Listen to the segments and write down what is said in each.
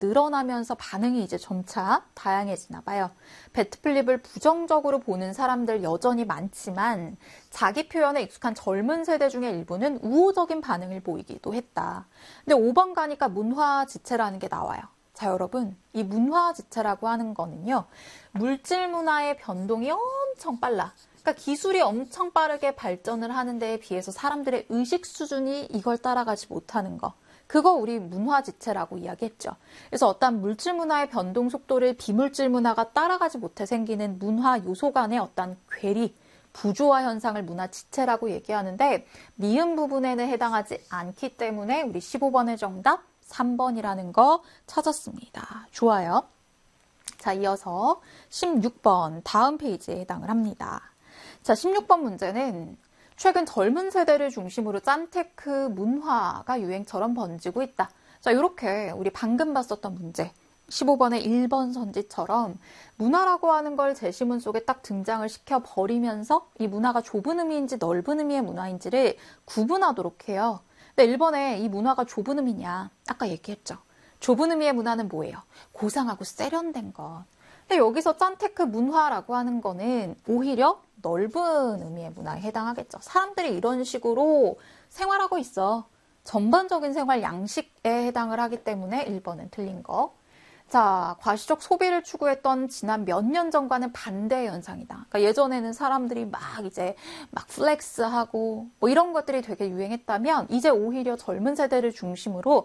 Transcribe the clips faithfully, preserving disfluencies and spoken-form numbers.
늘어나면서 반응이 이제 점차 다양해지나 봐요. 배트플립을 부정적으로 보는 사람들 여전히 많지만 자기 표현에 익숙한 젊은 세대 중에 일부는 우호적인 반응을 보이기도 했다. 근데 오 번 가니까 문화지체라는 게 나와요. 자, 여러분, 이 문화지체라고 하는 거는요, 물질 문화의 변동이 엄청 빨라. 그러니까 기술이 엄청 빠르게 발전을 하는 데에 비해서 사람들의 의식 수준이 이걸 따라가지 못하는 거. 그거 우리 문화지체라고 이야기했죠. 그래서 어떤 물질 문화의 변동 속도를 비물질 문화가 따라가지 못해 생기는 문화 요소 간의 어떤 괴리, 부조화 현상을 문화지체라고 얘기하는데 미음 부분에는 해당하지 않기 때문에 우리 십오 번의 정답 삼 번이라는 거 찾았습니다. 좋아요. 자, 이어서 십육 번 다음 페이지에 해당을 합니다. 자, 십육 번 문제는 최근 젊은 세대를 중심으로 짠테크 문화가 유행처럼 번지고 있다. 자, 이렇게 우리 방금 봤었던 문제 십오 번의 일 번 선지처럼 문화라고 하는 걸 제시문 속에 딱 등장을 시켜버리면서 이 문화가 좁은 의미인지 넓은 의미의 문화인지를 구분하도록 해요. 근데 일 번에 이 문화가 좁은 의미냐? 아까 얘기했죠. 좁은 의미의 문화는 뭐예요? 고상하고 세련된 것. 근데 여기서 짠테크 문화라고 하는 거는 오히려 넓은 의미의 문화에 해당하겠죠. 사람들이 이런 식으로 생활하고 있어. 전반적인 생활 양식에 해당을 하기 때문에 일 번은 틀린 거. 자, 과시적 소비를 추구했던 지난 몇 년 전과는 반대의 현상이다. 그러니까 예전에는 사람들이 막 이제 막 플렉스하고 뭐 이런 것들이 되게 유행했다면 이제 오히려 젊은 세대를 중심으로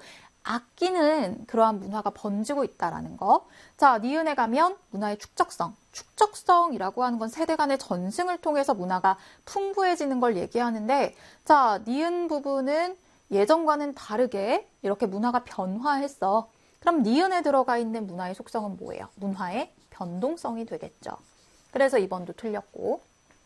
아끼는 그러한 문화가 번지고 있다라는 거. 자, 니은에 가면 문화의 축적성. 축적성이라고 하는 건 세대 간의 전승을 통해서 문화가 풍부해지는 걸 얘기하는데, 자, 니은 부분은 예전과는 다르게 이렇게 문화가 변화했어. 그럼 니은에 들어가 있는 문화의 속성은 뭐예요? 문화의 변동성이 되겠죠. 그래서 이 번도 틀렸고.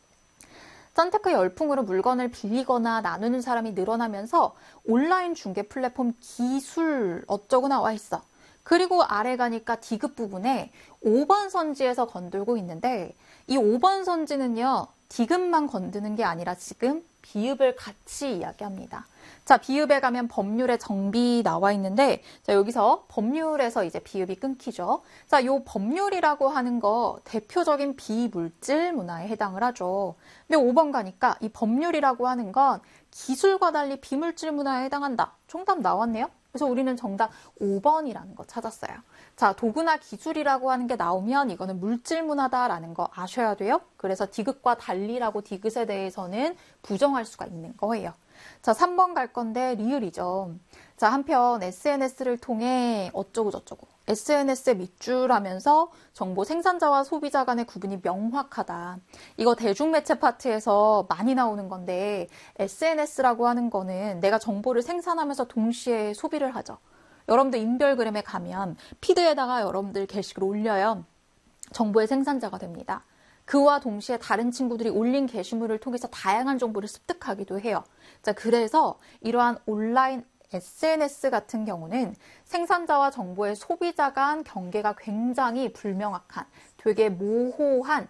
짠테크 열풍으로 물건을 빌리거나 나누는 사람이 늘어나면서 온라인 중개 플랫폼 기술 어쩌고 나와 있어. 그리고 아래 가니까 디귿 부분에 오 번 선지에서 건들고 있는데 이 오 번 선지는요. 디귿만 건드는 게 아니라 지금 비읍을 같이 이야기합니다. 자, 비읍에 가면 법률의 정비 나와 있는데 자, 여기서 법률에서 이제 비읍이 끊기죠. 자, 요 법률이라고 하는 거 대표적인 비물질 문화에 해당을 하죠. 근데 오 번 가니까 이 법률이라고 하는 건 기술과 달리 비물질 문화에 해당한다. 정답 나왔네요. 그래서 우리는 정답 오 번이라는 거 찾았어요. 자, 도구나 기술이라고 하는 게 나오면 이거는 물질 문화다라는 거 아셔야 돼요. 그래서 디귿과 달리라고 디귿에 대해서는 부정할 수가 있는 거예요. 자, 삼 번 갈 건데 리을이죠. 자, 한편 에스엔에스를 통해 어쩌고 저쩌고 에스엔에스에 밑줄하면서 정보 생산자와 소비자 간의 구분이 명확하다. 이거 대중매체 파트에서 많이 나오는 건데 에스엔에스라고 하는 거는 내가 정보를 생산하면서 동시에 소비를 하죠. 여러분들 인별그램에 가면 피드에다가 여러분들 게시글 올려요. 정보의 생산자가 됩니다. 그와 동시에 다른 친구들이 올린 게시물을 통해서 다양한 정보를 습득하기도 해요. 자, 그래서 이러한 온라인 에스엔에스 같은 경우는 생산자와 정보의 소비자 간 경계가 굉장히 불명확한, 되게 모호한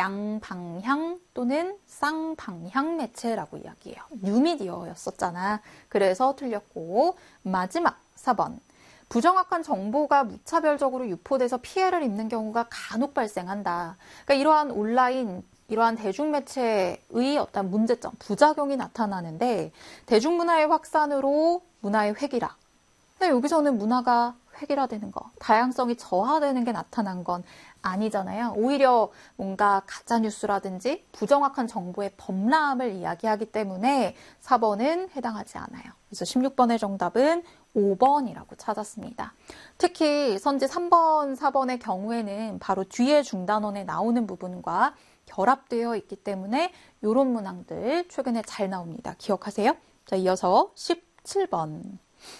양방향 또는 쌍방향 매체라고 이야기해요. 뉴미디어였었잖아. 그래서 틀렸고, 마지막 사 번. 부정확한 정보가 무차별적으로 유포돼서 피해를 입는 경우가 간혹 발생한다. 그러니까 이러한 온라인, 이러한 대중매체의 어떤 문제점, 부작용이 나타나는데 대중문화의 확산으로 문화의 획일화. 근데 여기서는 문화가 획일화되는 거, 다양성이 저하되는 게 나타난 건 아니잖아요. 오히려 뭔가 가짜뉴스라든지 부정확한 정보의 범람을 이야기하기 때문에 사 번은 해당하지 않아요. 그래서 십육 번의 정답은 오 번이라고 찾았습니다. 특히 선지 삼 번, 사 번의 경우에는 바로 뒤에 중단원에 나오는 부분과 결합되어 있기 때문에 이런 문항들 최근에 잘 나옵니다. 기억하세요? 자, 이어서 십칠 번.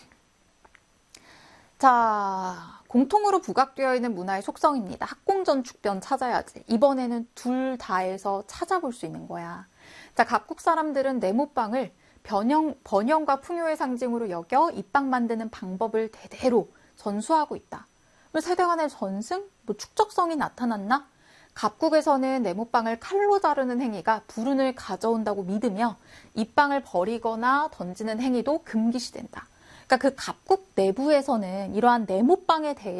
자, 공통으로 부각되어 있는 문화의 속성입니다. 학공전축변 찾아야지. 이번에는 둘 다에서 찾아볼 수 있는 거야. 자, 각국 사람들은 네모빵을 번영, 번영과 풍요의 상징으로 여겨 입빵 만드는 방법을 대대로 전수하고 있다. 세대 간의 전승? 뭐 축적성이 나타났나? 각국에서는 네모빵을 칼로 자르는 행위가 불운을 가져온다고 믿으며 입빵을 버리거나 던지는 행위도 금기시된다. 그러니까 그 각국 내부에서는 이러한 네모빵에 대해